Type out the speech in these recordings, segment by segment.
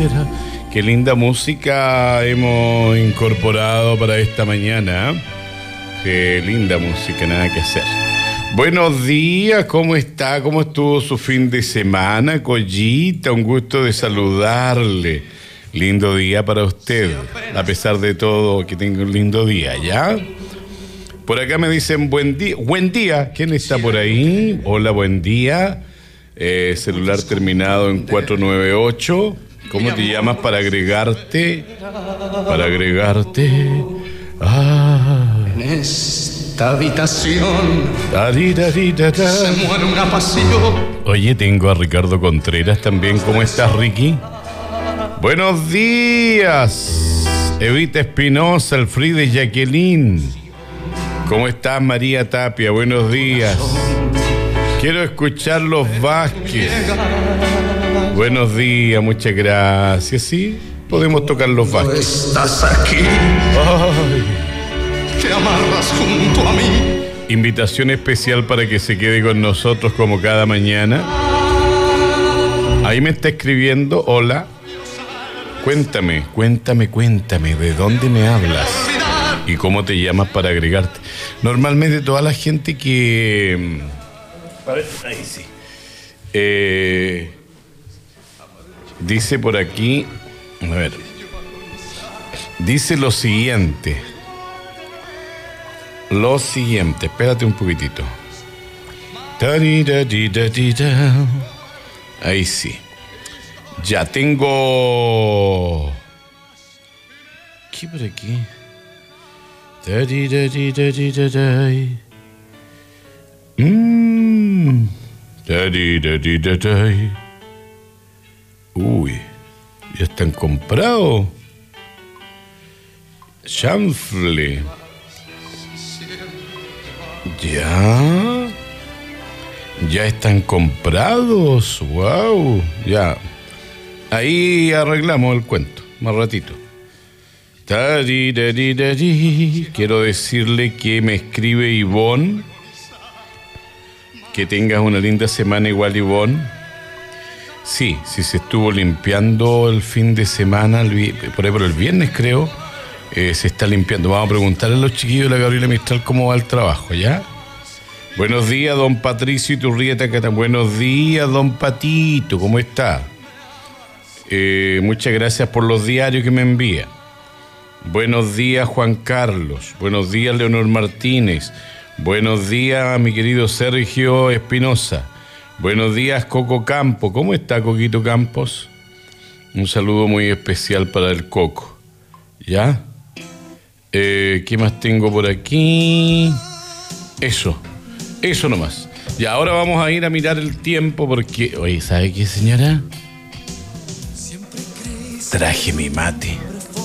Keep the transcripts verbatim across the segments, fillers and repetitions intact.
será. Qué linda música hemos incorporado para esta mañana. Qué linda música, nada que hacer. Buenos días, ¿cómo está? ¿Cómo estuvo su fin de semana, Collita? Un gusto de saludarle. Lindo día para usted. A pesar de todo, que tenga un lindo día, ¿ya? Por acá me dicen buen día. Buen día. ¿Quién está por ahí? Hola, buen día. Eh, celular terminado en cuatro nueve ocho. ¿Cómo te llamas para agregarte? Para agregarte. Ah. En esta habitación Tarirariratá. se muere una pasión. Oye, tengo a Ricardo Contreras también. ¿Cómo estás, Ricky? Buenos días. Evita Espinosa, Alfride Jacqueline. ¿Cómo estás, María Tapia? Buenos días. Quiero escuchar Los Vázquez. Buenos días, muchas gracias. Sí, podemos tocar Los Vázquez. Estás aquí. Ay. Te amarras junto a mí. Invitación especial para que se quede con nosotros como cada mañana. Ahí me está escribiendo, hola. Cuéntame, cuéntame, cuéntame, ¿de dónde me hablas? ¿Y cómo te llamas para agregarte? Normalmente toda la gente que... Ahí sí. Eh, dice por aquí... A ver. Dice lo siguiente. Lo siguiente. Espérate un poquitito. Ahí sí. Ya tengo... ¿Qué por aquí? Mmm. Uy, ya están comprados. Chanfle. Ya. Ya están comprados. Wow. Ya. Ahí arreglamos el cuento. Más ratito. Quiero decirle que me escribe Ivonne. Que tengas una linda semana igual, Ivonne. Sí, sí se estuvo limpiando el fin de semana, el, por ahí por el viernes creo, eh, se está limpiando. Vamos a preguntarle a los chiquillos de la Gabriela Mistral cómo va el trabajo, ¿ya? Buenos días, don Patricio Iturrieta. Buenos días, don Patito, ¿cómo está? Eh, muchas gracias por los diarios que me envía. Buenos días, Juan Carlos. Buenos días, Leonor Martínez. Buenos días, mi querido Sergio Espinosa. Buenos días, Coco Campo. ¿Cómo está, Coquito Campos? Un saludo muy especial para el Coco. ¿Ya? Eh, ¿Qué más tengo por aquí? Eso. Eso nomás. Y ahora vamos a ir a mirar el tiempo porque... Oye, ¿sabe qué, señora? Traje mi mate.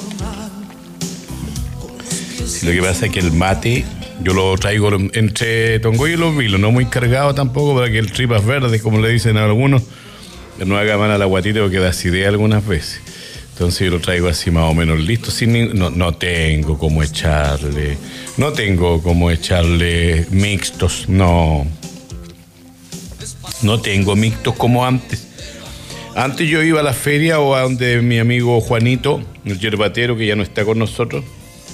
Si lo que pasa es que el mate... Yo lo traigo entre Tongoy y Los Vilos, no muy cargado tampoco para que el tripas verde, como le dicen a algunos, no haga mal a la guatita porque da acidez algunas veces. Entonces yo lo traigo así más o menos listo. Sin, no, no tengo cómo echarle, no tengo cómo echarle mixtos, no. No tengo mixtos como antes. Antes yo iba a la feria o a donde mi amigo Juanito, el yerbatero, que ya no está con nosotros.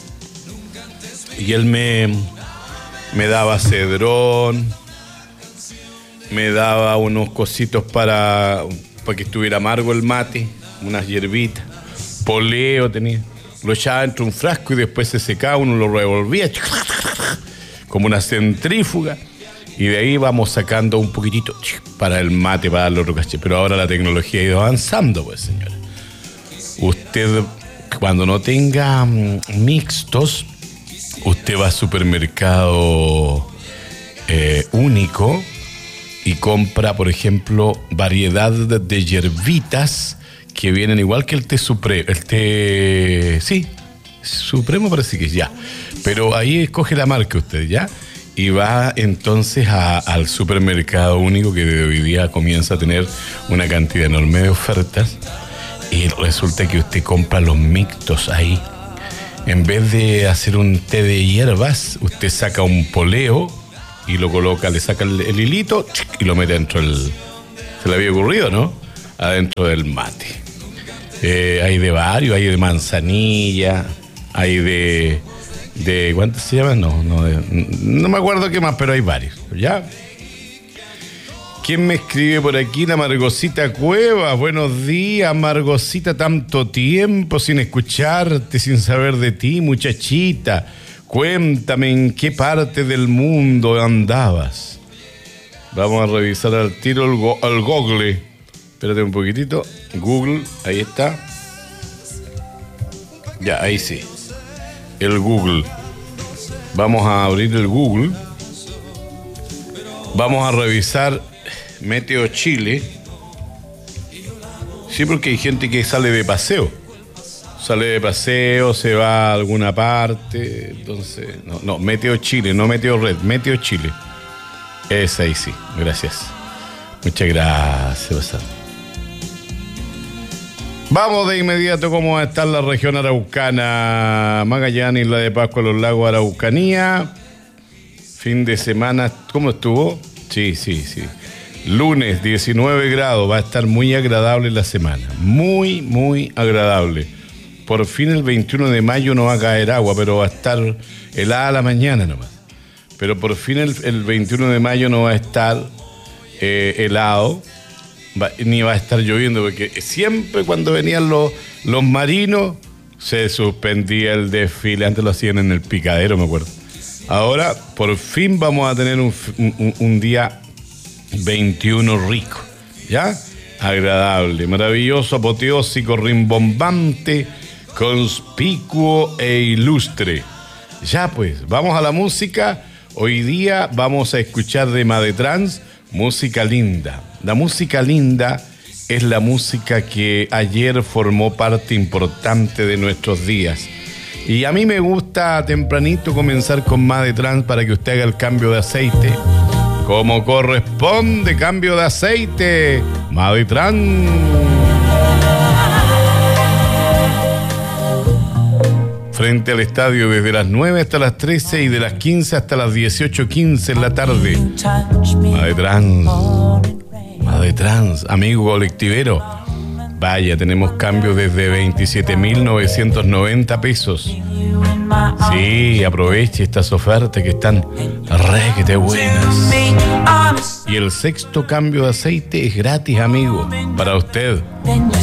Y él me, me daba cedrón, me daba unos cositos para, para que estuviera amargo el mate, unas hierbitas, poleo tenía. Lo echaba dentro de un frasco y después se secaba, uno lo revolvía, como una centrífuga. Y de ahí vamos sacando un poquitito para el mate, para darle otro caché. Pero ahora la tecnología ha ido avanzando, pues, señora. Usted, cuando no tenga mixtos... Usted va al supermercado eh, único y compra, por ejemplo, variedad de, de hierbitas que vienen igual que el té supremo. El té... Sí, supremo parece que es ya. Pero ahí escoge la marca usted, ¿ya? Y va entonces a, al supermercado único que de hoy día comienza a tener una cantidad enorme de ofertas. Y resulta que usted compra los mixtos ahí. En vez de hacer un té de hierbas, usted saca un poleo y lo coloca, le saca el, el hilito y lo mete dentro del... ¿Se le había ocurrido, no? Adentro del mate. Eh, hay de varios, hay de manzanilla, hay de... de ¿cuántos se llaman? No, no, de, no me acuerdo qué más, pero hay varios, ¿ya? ¿Quién me escribe por aquí? La Margosita Cuevas. Buenos días, Margosita. Tanto tiempo sin escucharte, sin saber de ti, muchachita. Cuéntame en qué parte del mundo andabas. Vamos a revisar al tiro el, go- el Google. Espérate un poquitito. Google, ahí está. Ya, ahí sí. El Google. Vamos a abrir el Google. Vamos a revisar Meteo Chile. Sí, porque hay gente que sale de paseo. Sale de paseo, se va a alguna parte. Entonces, no, no, Meteo Chile, no Meteo Red, Meteo Chile. Esa ahí sí, gracias. Muchas gracias, Basal. Vamos de inmediato cómo va a estar la región araucana. Magallanes, Isla de Pascua, Los Lagos, Araucanía. Fin de semana, ¿cómo estuvo? Sí, sí, sí. Lunes, diecinueve grados, va a estar muy agradable la semana. Muy, muy agradable. Por fin el veintiuno de mayo no va a caer agua, pero va a estar helada la mañana nomás. Pero por fin el, el veintiuno de mayo no va a estar eh, helado, va, ni va a estar lloviendo, porque siempre cuando venían los, los marinos se suspendía el desfile. Antes lo hacían en el Picadero, me acuerdo. Ahora, por fin vamos a tener un, un, un día veintiuno rico, ¿ya? Agradable, maravilloso, apoteósico, rimbombante, conspicuo e ilustre. Ya pues, vamos a la música. Hoy día vamos a escuchar de Madetrans, música linda. La música linda es la música que ayer formó parte importante de nuestros días. Y a mí me gusta tempranito comenzar con Madetrans para que usted haga el cambio de aceite. Como corresponde, cambio de aceite. Madetrans. Frente al estadio desde las nueve hasta las trece y de las quince hasta las dieciocho quince en la tarde. Madetrans. Madetrans, amigo colectivero. Vaya, tenemos cambios desde veintisiete mil novecientos noventa pesos. Sí, aproveche estas ofertas que están requete buenas. Y el sexto cambio de aceite es gratis, amigo, para usted.